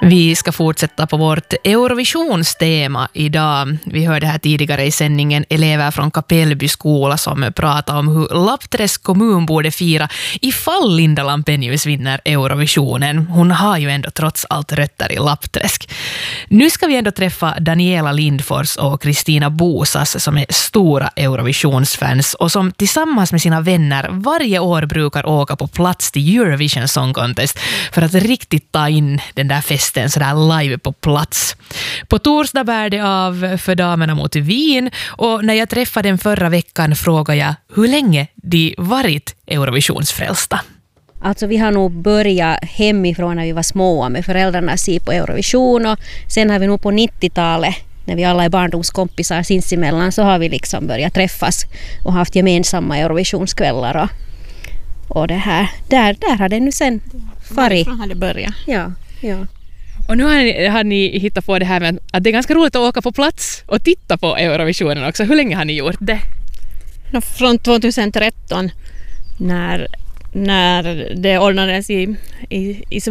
Vi ska fortsätta på vårt Eurovisionstema idag. Vi hörde här tidigare i sändningen elever från Kapellby skola som pratade om hur Lappträsk kommun borde fira ifall Linda Lampenius vinner Eurovisionen. Hon har ju ändå trots allt rötter i Lappträsk. Nu ska vi ändå träffa Daniela Lindfors och Kristina Bosas som är stora Eurovisionsfans och som tillsammans med sina vänner varje år brukar åka på plats till Eurovision Song Contest för att riktigt ta in den där festen sådär live på plats. På torsdag bär det av för damerna mot Wien och när jag träffade den förra veckan frågade jag hur länge de varit Eurovisionsfrälsta. Alltså vi har nog börjat hemifrån när vi var små med föräldrarna se på Eurovision och sen har vi nog på 90-talet när vi alla är barndomskompisar sinsemellan så har vi liksom börjat träffas och haft gemensamma Eurovisionskvällar och det här, där har det nu sen farit. Varifrån har det börjat? Ja. Och nu har ni hittat på det här med att det är ganska roligt att åka på plats och titta på Eurovisionen också. Hur länge har ni gjort det? Från 2013 när det ordnades i